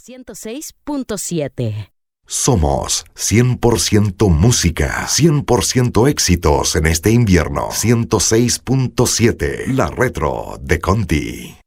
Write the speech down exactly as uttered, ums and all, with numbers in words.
ciento seis punto siete. Somos cien por ciento música, cien por ciento éxitos en este invierno. ciento seis punto siete, La Retro de Conti.